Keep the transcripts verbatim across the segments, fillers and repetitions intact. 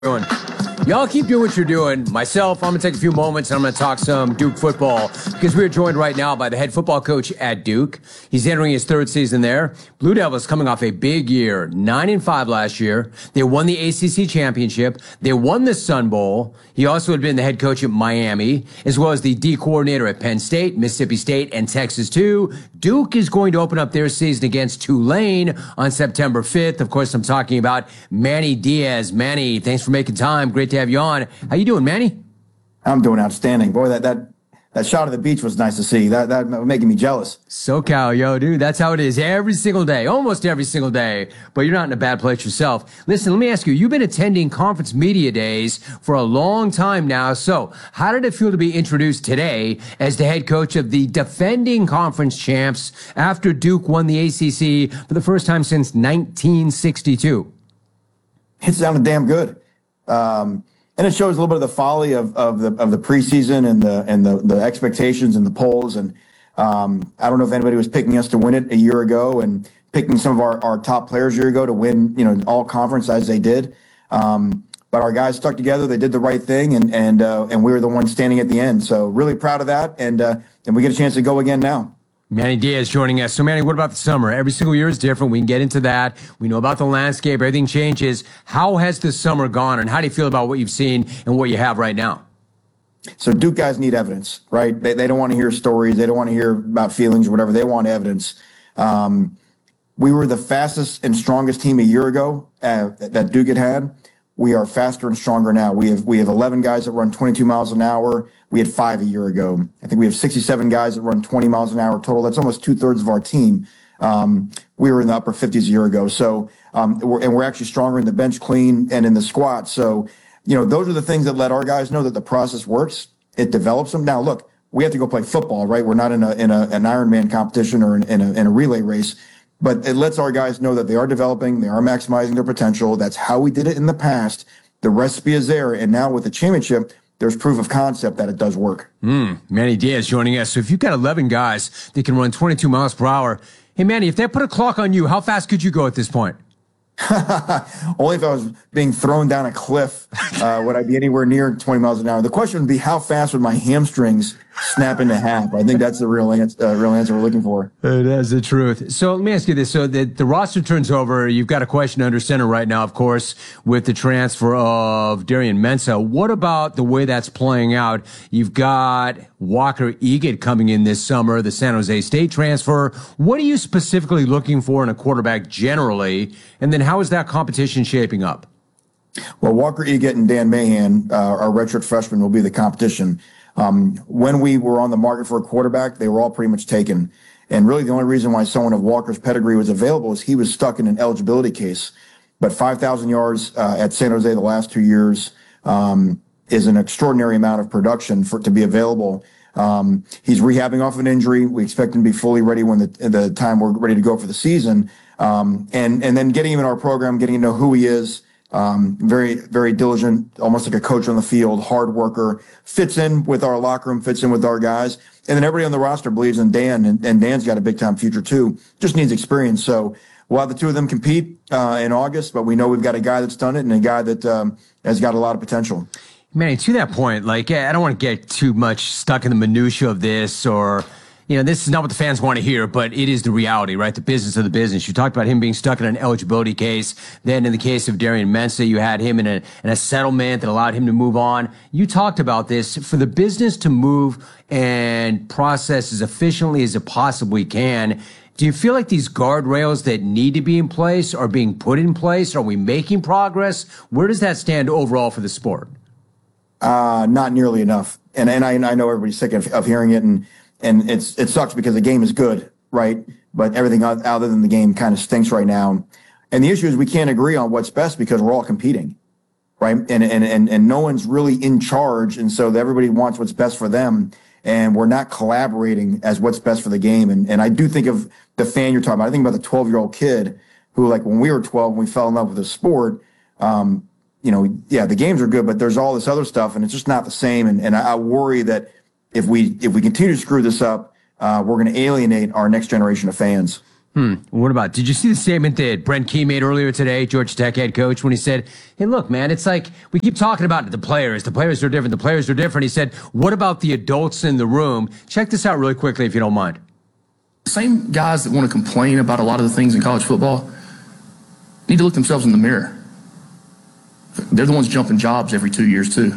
Doing. Y'all keep doing what you're doing. Myself, I'm going to take a few moments and I'm going to talk some Duke football because we're joined right now by the head football coach at Duke. He's entering his third season there. Blue Devils coming off a big year, nine and five last year. They won the A C C championship. They won the Sun Bowl. He also had been the head coach at Miami, as well as the D coordinator at Penn State, Mississippi State, and Texas too. Duke is going to open up their season against Tulane on September fifth. Of course, I'm talking about Manny Diaz. Manny, thanks for making time. Great to have you on. How you doing, Manny? I'm doing outstanding. Boy, that that that shot of the beach was nice to see. That that was making me jealous. SoCal, yo, dude, that's how it is every single day, almost every single day. But you're not in a bad place yourself. Listen, let me ask you, you've been attending conference media days for a long time now. So how did it feel to be introduced today as the head coach of the defending conference champs after Duke won the A C C for the first time since nineteen sixty-two? It sounded damn good. Um, and it shows a little bit of the folly of, of the of the preseason and the and the, the expectations and the polls. And um, I don't know if anybody was picking us to win it a year ago and picking some of our, our top players a year ago to win, you know, all conference as they did. Um, but our guys stuck together. They did the right thing, and and uh, and we were the ones standing at the end. So really proud of that. And uh, and we get a chance to go again now. Manny Diaz joining us. So, Manny, what about the summer? Every single year is different. We can get into that. We know about the landscape. Everything changes. How has the summer gone, and how do you feel about what you've seen and what you have right now? So Duke guys need evidence, right? They, they don't want to hear stories. They don't want to hear about feelings or whatever. They want evidence. Um, we were the fastest and strongest team a year ago uh, that Duke had had. We are faster and stronger now. We have we have eleven guys that run twenty-two miles an hour. We had five a year ago. I think we have sixty-seven guys that run twenty miles an hour total. That's almost two thirds of our team. Um, we were in the upper fifties a year ago. So, um, we're, and we're actually stronger in the bench clean and in the squat. So, you know, those are the things that let our guys know that the process works. It develops them. Now, look, we have to go play football, right? We're not in a in a an Ironman competition or in, in a in a relay race. But it lets our guys know that they are developing, they are maximizing their potential. That's how we did it in the past. The recipe is there. And now with the championship, there's proof of concept that it does work. Mm, Manny Diaz joining us. So if you've got eleven guys that can run twenty-two miles per hour, hey, Manny, if they put a clock on you, how fast could you go at this point? Only if I was being thrown down a cliff uh, would I be anywhere near twenty miles an hour. The question would be, how fast would my hamstrings snap into half? I think that's the real answer, uh, real answer we're looking for. Uh, that's the truth. So let me ask you this. So the, the roster turns over. You've got a question under center right now, of course, with the transfer of Darian Mensah. What about the way that's playing out? You've got Walker Egan coming in this summer, the San Jose State transfer. What are you specifically looking for in a quarterback generally? And then how is that competition shaping up? Well, Walker Egan and Dan Mahan, uh, our redshirt freshmen, will be the competition. Um, when we were on the market for a quarterback, they were all pretty much taken. And really the only reason why someone of Walker's pedigree was available is he was stuck in an eligibility case. But five thousand yards uh, at San Jose the last two years um, is an extraordinary amount of production for it to be available. Um, he's rehabbing off an injury. We expect him to be fully ready when the, the time we're ready to go for the season. Um, and, and then getting him in our program, getting to know who he is. Um, very, very diligent, almost like a coach on the field, hard worker, fits in with our locker room, fits in with our guys. And then everybody on the roster believes in Dan, and, and Dan's got a big time future too. Just needs experience. So we'll have the two of them compete, uh, in August, but we know we've got a guy that's done it and a guy that, um, has got a lot of potential. Manny, to that point, like, I don't want to get too much stuck in the minutia of this, or, you know, this is not what the fans want to hear, but it is the reality, right? The business of the business. You talked about him being stuck in an eligibility case. Then in the case of Darian Mensah, you had him in a, in a settlement that allowed him to move on. You talked about this. For the business to move and process as efficiently as it possibly can, do you feel like these guardrails that need to be in place are being put in place? Are we making progress? Where does that stand overall for the sport? Uh, not nearly enough. And, and I, and I know everybody's sick of, of hearing it, and, and it's, it sucks because the game is good, right? But everything other than the game kind of stinks right now. And the issue is we can't agree on what's best because we're all competing, right? And, and, and, and no one's really in charge. And so everybody wants what's best for them. And we're not collaborating as what's best for the game. And, and I do think of the fan you're talking about. I think about the twelve year old kid who, like, when we were twelve, when we fell in love with the sport, um, you know, yeah, the games are good, but there's all this other stuff, and it's just not the same. And, and I, I worry that if we if we continue to screw this up, uh, we're going to alienate our next generation of fans. Hmm. What about, did you see the statement that Brent Key made earlier today, Georgia Tech head coach, when he said, hey, look, man, it's like we keep talking about the players. The players are different. The players are different. He said, what about the adults in the room? Check this out really quickly, if you don't mind. Same guys that want to complain about a lot of the things in college football need to look themselves in the mirror. They're the ones jumping jobs every two years, too.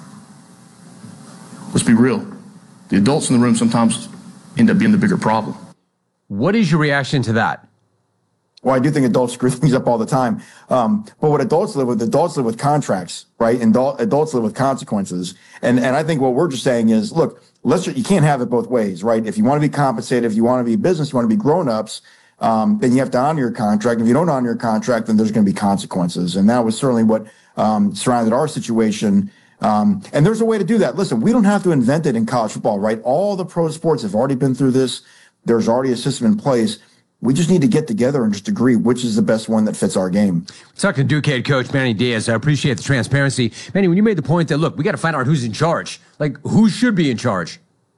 Let's be real. The adults in the room sometimes end up being the bigger problem. What is your reaction to that? Well, I do think adults screw things up all the time. Um, but what adults live with, adults live with contracts, right? And adult, adults live with consequences. And and I think what we're just saying is, look, let's you can't have it both ways, right? If you want to be compensated, if you want to be business, you want to be grown-ups, um, then you have to honor your contract. If you don't honor your contract, then there's going to be consequences. And that was certainly what um, surrounded our situation. Um, and there's a way to do that. Listen, we don't have to invent it in college football, right? All the pro sports have already been through this. There's already a system in place. We just need to get together and just agree which is the best one that fits our game. Talking to Duke head coach Manny Diaz, I appreciate the transparency. Manny, when you made the point that, look, we got to find out who's in charge, like who should be in charge?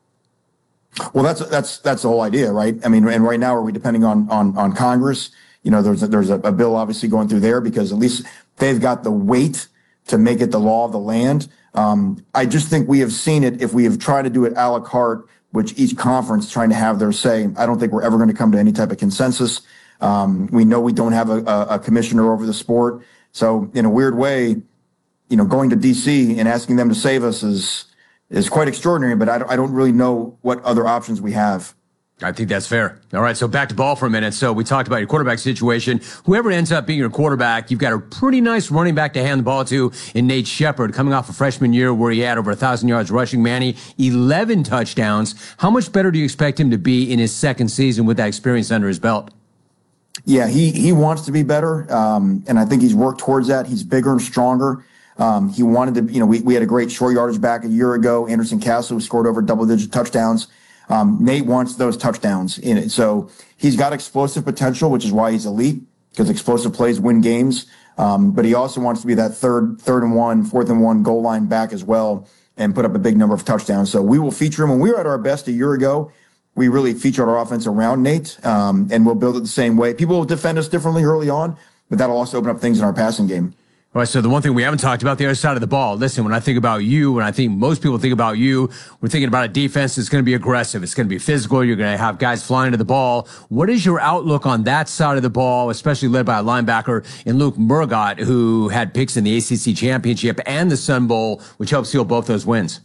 Well, that's that's that's the whole idea, right? I mean, and right now, are we depending on on on Congress? You know, there's a, there's a, a bill obviously going through there because at least they've got the weight to make it the law of the land. Um, I just think we have seen it if we have tried to do it a la carte, which each conference trying to have their say. I don't think we're ever going to come to any type of consensus. Um, we know we don't have a, a, a commissioner over the sport. So in a weird way, you know, going to D C and asking them to save us is is quite extraordinary, but I don't, I don't really know what other options we have. I think that's fair. All right, so back to ball for a minute. So we talked about your quarterback situation. Whoever ends up being your quarterback, you've got a pretty nice running back to hand the ball to in Nate Shepard, coming off a freshman year where he had over one thousand yards rushing. Manny, eleven touchdowns. How much better do you expect him to be in his second season with that experience under his belt? Yeah, he he wants to be better, um, and I think he's worked towards that. He's bigger and stronger. Um, he wanted to, you know, we, we had a great short yardage back a year ago. Anderson Castle, who scored over double-digit touchdowns. Um, Nate wants those touchdowns in it. So he's got explosive potential, which is why he's elite, because explosive plays win games. Um, but he also wants to be that third, third and one, fourth and one goal line back as well and put up a big number of touchdowns. So we will feature him. When we were at our best a year ago, we really featured our offense around Nate, um, and we'll build it the same way. People will defend us differently early on, but that'll also open up things in our passing game. All right, so the one thing we haven't talked about, the other side of the ball. Listen, when I think about you, when I think most people think about you, we're thinking about a defense that's going to be aggressive. It's going to be physical. You're going to have guys flying to the ball. What is your outlook on that side of the ball, especially led by a linebacker in Luke Murgott, who had picks in the A C C Championship and the Sun Bowl, which helped seal both those wins?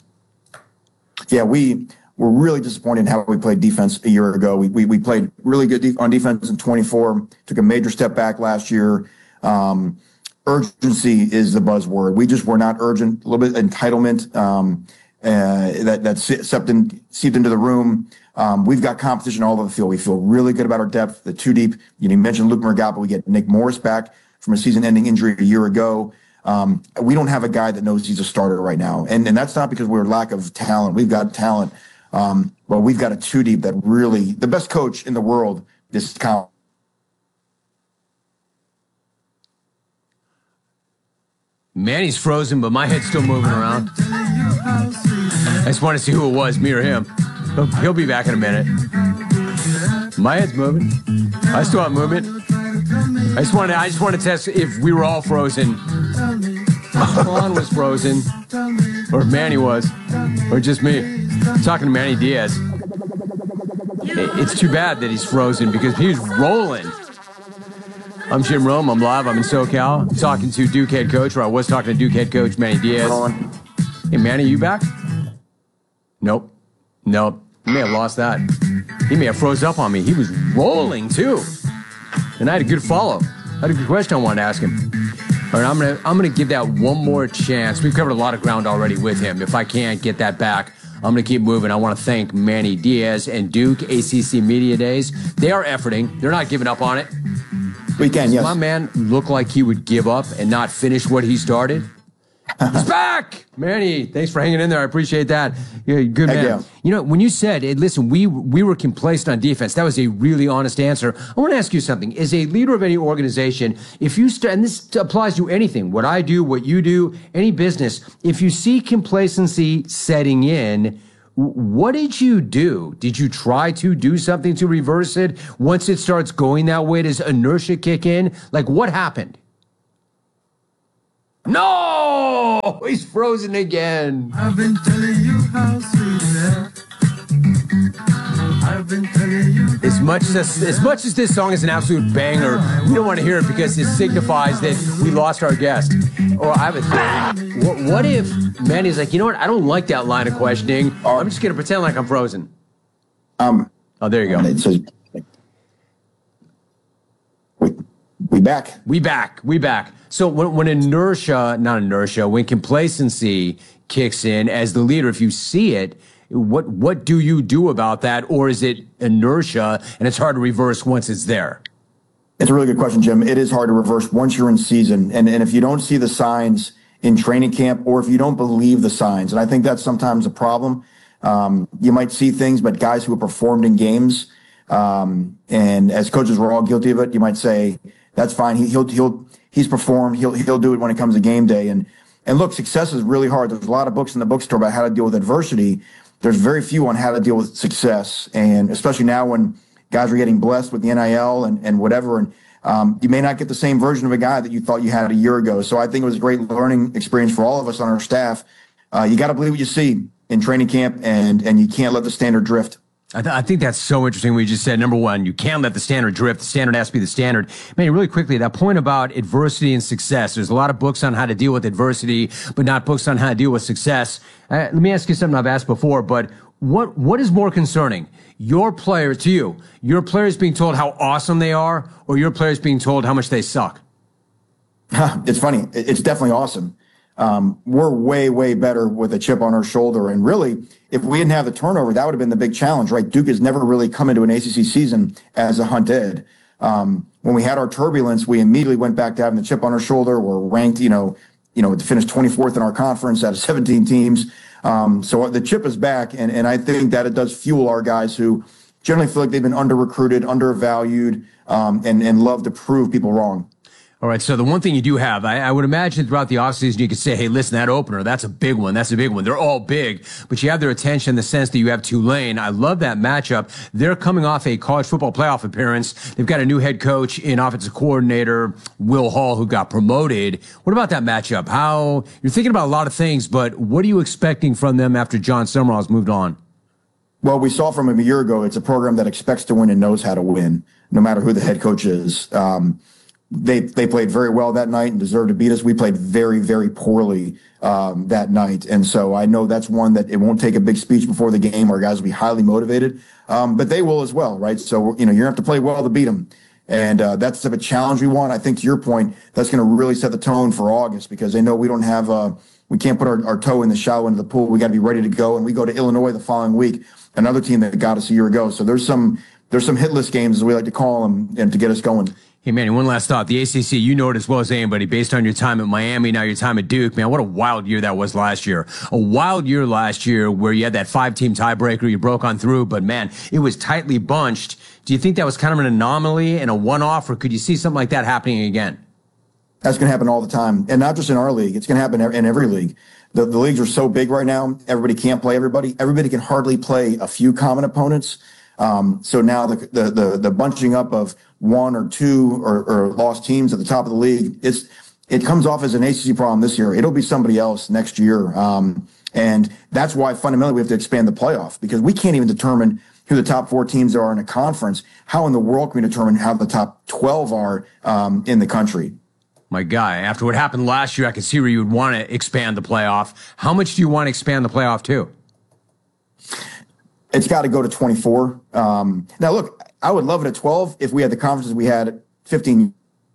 Yeah, we were really disappointed in how we played defense a year ago. We we, we played really good def- on defense in twenty-four, took a major step back last year. Um, Urgency is the buzzword. We just were not urgent. A little bit of entitlement um, uh, that that seeped, in, seeped into the room. Um, we've got competition all over the field. We feel really good about our depth. The two deep. You know, you mentioned Luke Murgott, but we get Nick Morris back from a season-ending injury a year ago. Um, we don't have a guy that knows he's a starter right now, and and that's not because we're lack of talent. We've got talent, um, but we've got a two deep that really the best coach in the world is Colin. Manny's frozen, but my head's still moving around. I just want to see who it was, me or him. He'll, he'll be back in a minute. My head's moving. I still have movement. I just wanted, I just want to test if we were all frozen. Juan was frozen, or if Manny was, or just me. I'm talking to Manny Diaz. It's too bad that he's frozen because he was rolling. I'm Jim Rome. I'm live. I'm in SoCal. I'm talking to Duke head coach, or I was talking to Duke head coach Manny Diaz. Hey, Manny, you back? Nope. Nope. He may have lost that. He may have froze up on me. He was rolling, too. And I had a good follow. I had a good question I wanted to ask him. All right, I'm going to I'm gonna give that one more chance. We've covered a lot of ground already with him. If I can't get that back, I'm going to keep moving. I want to thank Manny Diaz and Duke A C C Media Days. They are efforting. They're not giving up on it. We can, yes. My man looked like he would give up and not finish what he started. He's back! Manny, thanks for hanging in there. I appreciate that. You're a good man. Yeah. You know, when you said, hey, listen, we we were complacent on defense, that was a really honest answer. I want to ask you something. As a leader of any organization, if you start, and this applies to anything, what I do, what you do, any business, if you see complacency setting in, What did you do? Did you try to do something to reverse it? Once it starts going that way, does inertia kick in? Like, what happened? No! He's frozen again. I've been telling you how sweet it is. I've been telling you. As much as as much as this song is an absolute banger, we don't want to hear it because it signifies that we lost our guest. Or I have a theory. What, what if Manny's like, you know what? I don't like that line of questioning. I'm just gonna pretend like I'm frozen. Um. Oh, there you go. It says, we, we back. We back. We back. So when, when inertia, not inertia, when complacency kicks in as the leader, if you see it, what what do you do about that? Or is it inertia and it's hard to reverse once it's there? It's a really good question, Jim. It is hard to reverse once you're in season. And, and if you don't see the signs in training camp, or if you don't believe the signs, and I think that's sometimes a problem. Um, you might see things, but guys who have performed in games, um, and as coaches, we're all guilty of it. You might say, that's fine. He, he'll, he'll, he's performed. He'll, he'll do it when it comes to game day. And, and look, success is really hard. There's a lot of books in the bookstore about how to deal with adversity. There's very few on how to deal with success. And especially now when guys are getting blessed with the N I L and, and whatever. And, um, you may not get the same version of a guy that you thought you had a year ago. So I think it was a great learning experience for all of us on our staff. Uh, you got to believe what you see in training camp, and, and you can't let the standard drift. I, th- I think that's so interesting what you just said. Number one, you can't let the standard drift. The standard has to be the standard. Man, really quickly, that point about adversity and success. There's a lot of books on how to deal with adversity, but not books on how to deal with success. Uh, let me ask you something I've asked before, but what what is more concerning? Your players, to you, your players being told how awesome they are, or your players being told how much they suck? It's funny. It's definitely awesome. Um, we're way, way better with a chip on our shoulder. And really, if we didn't have the turnover, that would have been the big challenge, right? Duke has never really come into an A C C season as a hunt ed. Um, when we had our turbulence, we immediately went back to having the chip on our shoulder. We're ranked, you know, you know, to finish twenty-fourth in our conference out of seventeen teams. Um, so the chip is back. And, and I think that it does fuel our guys who generally feel like they've been under-recruited, undervalued, um, and, and love to prove people wrong. All right, so the one thing you do have, I, I would imagine throughout the offseason you could say, hey, listen, that opener, that's a big one. That's a big one. They're all big, but you have their attention in the sense that you have Tulane. I love that matchup. They're coming off a college football playoff appearance. They've got a new head coach in offensive coordinator, Will Hall, who got promoted. What about that matchup? How you're thinking about a lot of things, but what are you expecting from them after John Summerall's moved on? Well, we saw from him a year ago, it's a program that expects to win and knows how to win, no matter who the head coach is. Um, They they played very well that night and deserved to beat us. We played very, very poorly um, that night. And so I know that's one that it won't take a big speech before the game. Our guys will be highly motivated, um, but they will as well, right? So, you know, you're going to have to play well to beat them. And uh, that's the type of challenge we want. I think to your point, that's going to really set the tone for August because they know we don't have, uh, we can't put our, our toe in the shallow end of the pool. We got to be ready to go. And we go to Illinois the following week, another team that got us a year ago. So there's some, there's some hitless games, as we like to call them, and to get us going. Hey, Manny, one last thought. The A C C, you know it as well as anybody, based on your time at Miami, now your time at Duke. Man, what a wild year that was last year. A wild year last year where you had that five-team tiebreaker you broke on through, but, man, it was tightly bunched. Do you think that was kind of an anomaly and a one-off, or could you see something like that happening again? That's going to happen all the time, and not just in our league. It's going to happen in every league. The, the leagues are so big right now, everybody can't play everybody. Everybody can hardly play a few common opponents. Um, so now the, the, the, the bunching up of one or two or, or lost teams at the top of the league, it's, it comes off as an A C C problem this year. It'll be somebody else next year. Um, and that's why fundamentally we have to expand the playoff because we can't even determine who the top four teams are in a conference. How in the world can we determine how the top twelve are, um, in the country? My guy, after what happened last year, I can see where you would want to expand the playoff. How much do you want to expand the playoff to? It's got to go to twenty-four. Um, now, look, I would love it at twelve if we had the conferences we had at fifteen.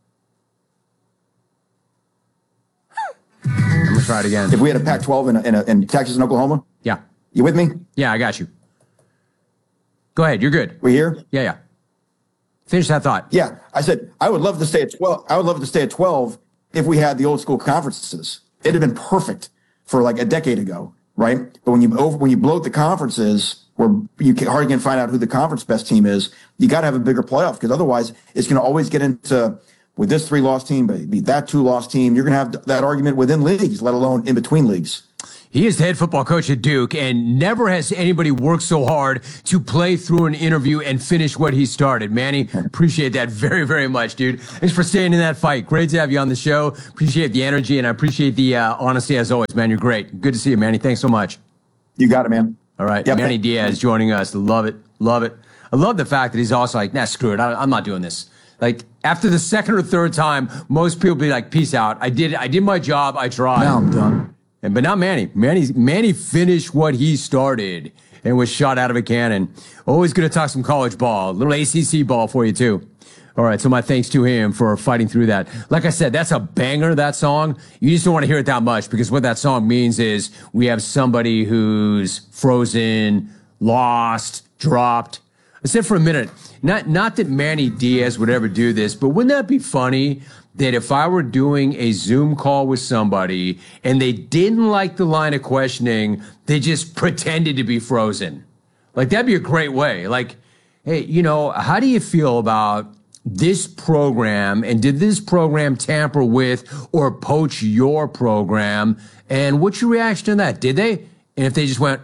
I'm going to try it again. If we had a Pac twelve in, in, in Texas and Oklahoma. Yeah. You with me? Yeah, I got you. Go ahead. You're good. We here? Yeah, yeah. Finish that thought. Yeah. I said, I would love to stay at twelve. I would love to stay at twelve if we had the old school conferences. It'd have been perfect for like a decade ago, right? But when you over, when you bloat the conferences, where you can hardly can find out who the conference best team is, you got to have a bigger playoff because otherwise it's going to always get into with this three loss team, but be that two loss team. You're going to have that argument within leagues, let alone in between leagues. He is the head football coach at Duke, and never has anybody worked so hard to play through an interview and finish what he started. Manny, appreciate that very, very much, dude. Thanks for staying in that fight. Great to have you on the show. Appreciate the energy, and I appreciate the uh, honesty as always, man. You're great. Good to see you, Manny. Thanks so much. You got it, man. All right. Yep. Manny Diaz joining us. Love it. Love it. I love the fact that he's also like, nah, screw it. I, I'm not doing this. Like, after the second or third time, most people be like, peace out. I did I did my job. I tried. Now I'm done. And, but not Manny. Manny. Manny finished what he started and was shot out of a cannon. Always going to talk some college ball. A little A C C ball for you, too. All right, so my thanks to him for fighting through that. Like I said, that's a banger, that song. You just don't want to hear it that much because what that song means is we have somebody who's frozen, lost, dropped. I said for a minute, not not that Manny Diaz would ever do this, but wouldn't that be funny that if I were doing a Zoom call with somebody and they didn't like the line of questioning, they just pretended to be frozen? Like, that'd be a great way. Like, hey, you know, how do you feel about this program, and did this program tamper with or poach your program? And what's your reaction to that? Did they? And if they just went,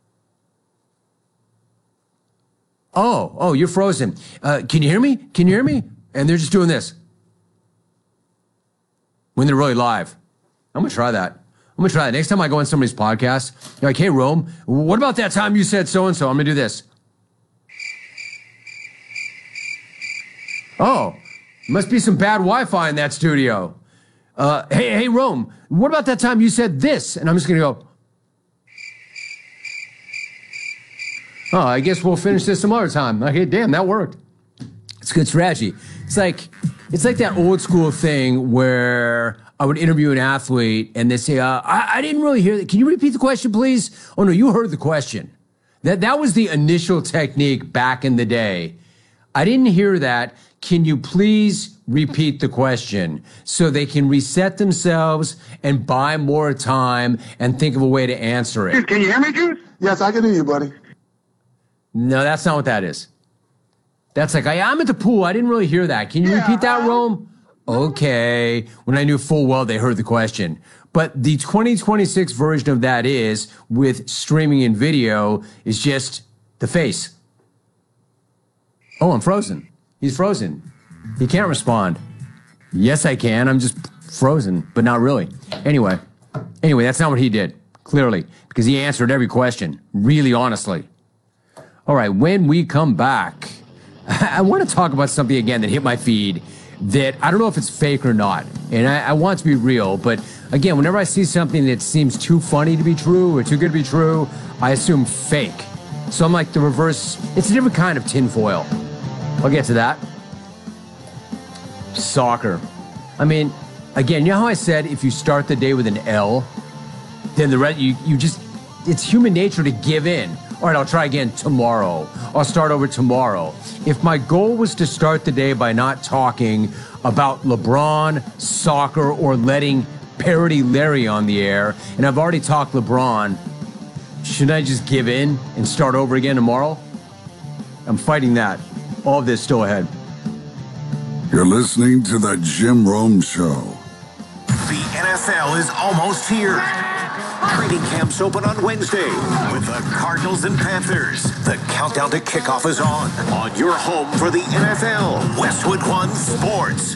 oh, oh, you're frozen. Uh, can you hear me? Can you hear me? And they're just doing this when they're really live. I'm going to try that. I'm going to try that. Next time I go on somebody's podcast, you're like, hey, Rome, what about that time you said so-and-so? I'm going to do this. Oh, must be some bad Wi-Fi in that studio. Uh, hey, hey, Rome, what about that time you said this? And I'm just going to go, oh, I guess we'll finish this some other time. Okay, damn, that worked. It's a good strategy. It's like, it's like that old school thing where I would interview an athlete and they say, uh, I, I didn't really hear that. Can you repeat the question, please? Oh, no, you heard the question. That, that was the initial technique back in the day. I didn't hear that. Can you please repeat the question so they can reset themselves and buy more time and think of a way to answer it? Can you hear me, Juice? Yes, I can hear you, buddy. No, that's not what that is. That's like, I, I'm at the pool. I didn't really hear that. Can you Yeah, repeat that, I- Rome? Okay. When I knew full well they heard the question. But the twenty twenty-six version of that is, with streaming and video, is just the face. Oh, I'm frozen. He's frozen. He can't respond. Yes, I can. I'm just frozen, but not really. Anyway, anyway, that's not what he did, clearly, because he answered every question, really honestly. All right, when we come back, I want to talk about something again that hit my feed that I don't know if it's fake or not, and I, I want it to be real, but again, whenever I see something that seems too funny to be true or too good to be true, I assume fake. So I'm like the reverse. It's a different kind of tinfoil. I'll get to that. Soccer. I mean, again, you know how I said if you start the day with an L, then the rest, you, you just, it's human nature to give in. All right, I'll try again tomorrow. I'll start over tomorrow. If my goal was to start the day by not talking about LeBron, soccer, or letting Parody Larry on the air, and I've already talked LeBron, shouldn't I just give in and start over again tomorrow? I'm fighting that. All of this still ahead. You're listening to the Jim Rome Show. The N F L is almost here. Training camps open on Wednesday with the Cardinals and Panthers. The countdown to kickoff is on. On your home for the N F L, Westwood One Sports.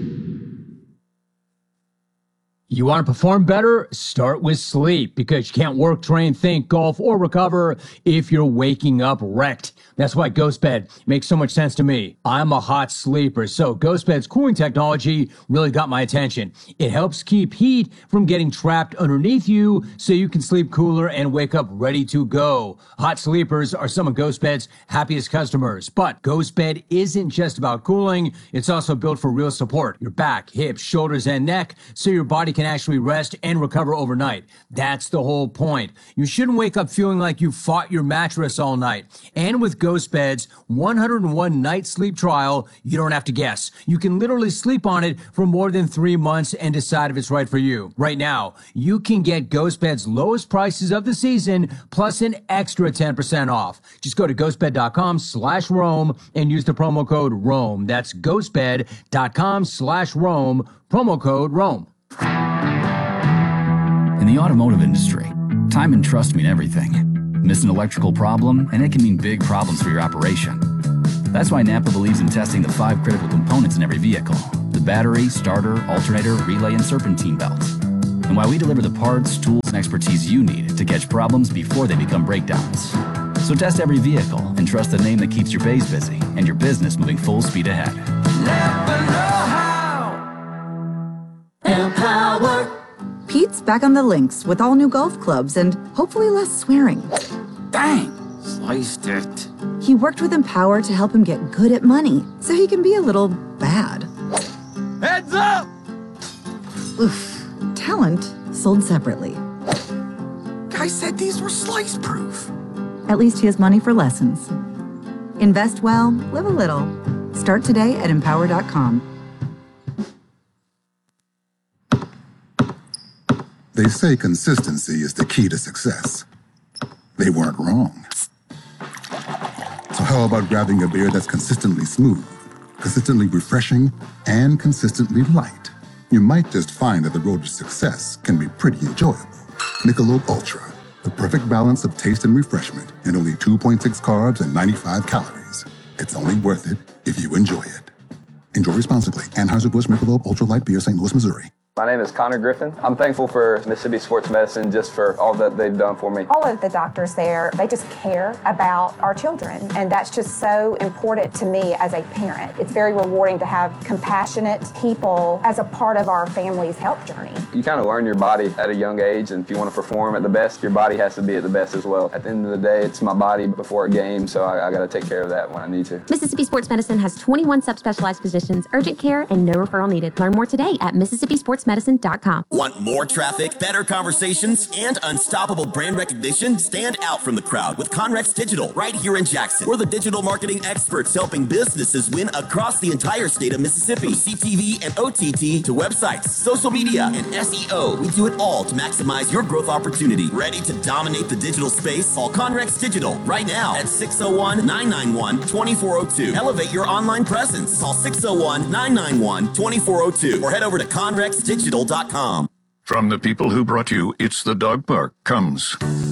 You want to perform better? Start with sleep, because you can't work, train, think, golf, or recover if you're waking up wrecked. That's why GhostBed makes so much sense to me. I'm a hot sleeper, so GhostBed's cooling technology really got my attention. It helps keep heat from getting trapped underneath you so you can sleep cooler and wake up ready to go. Hot sleepers are some of GhostBed's happiest customers, but GhostBed isn't just about cooling. It's also built for real support. Your back, hips, shoulders, and neck, so your body can actually rest and recover overnight. That's the whole point. You shouldn't wake up feeling like you fought your mattress all night. And with GhostBed's one hundred one night sleep trial, you don't have to guess. You can literally sleep on it for more than three months and decide if it's right for you. Right now, you can get GhostBed's lowest prices of the season, plus an extra ten percent off. Just go to ghostbed.com slash Rome and use the promo code Rome. That's ghostbed.com slash Rome, promo code Rome. In the automotive industry, Time and trust mean everything. Miss an electrical problem, and it can mean big problems for your operation. That's why Napa believes in testing the five critical components in every vehicle: the battery, starter, alternator, relay, and serpentine belt. And why we deliver the parts, tools, and expertise you need to catch problems before they become breakdowns. So test every vehicle and trust the name that keeps your bays busy and your business moving full speed ahead. Napa know-how. Empower. Pete's back on the links with all new golf clubs and hopefully less swearing. Dang, sliced it. He worked with Empower to help him get good at money so he can be a little bad. Heads up! Oof. Talent sold separately. Guy said these were slice proof. At least he has money for lessons. Invest well, live a little. Start today at empower dot com. They say consistency is the key to success. They weren't wrong. So how about grabbing a beer that's consistently smooth, consistently refreshing, and consistently light? You might just find that the road to success can be pretty enjoyable. Michelob Ultra, the perfect balance of taste and refreshment, and only two point six carbs and ninety-five calories. It's only worth it if you enjoy it. Enjoy responsibly. Anheuser-Busch Michelob Ultra Light Beer, Saint Louis, Missouri. My name is Connor Griffin. I'm thankful for Mississippi Sports Medicine just for all that they've done for me. All of the doctors there, they just care about our children, and that's just so important to me as a parent. It's very rewarding to have compassionate people as a part of our family's health journey. You kind of learn your body at a young age, and if you want to perform at the best, your body has to be at the best as well. At the end of the day, it's my body before a game, so I, I got to take care of that when I need to. Mississippi Sports Medicine has twenty-one subspecialized positions, urgent care, and no referral needed. Learn more today at mississippi sports medicine dot com. Want more traffic, better conversations, and unstoppable brand recognition? Stand out from the crowd with Conrex Digital right here in Jackson. We're the digital marketing experts helping businesses win across the entire state of Mississippi. From C T V and O T T to websites, social media, and S E O, we do it all to maximize your growth opportunity. Ready to dominate the digital space? Call Conrex Digital right now at six oh one, nine nine one, two four oh two. Elevate your online presence. Call six oh one, nine nine one, two four oh two or head over to conrex digital dot com. From the people who brought you It's the Dog Park comes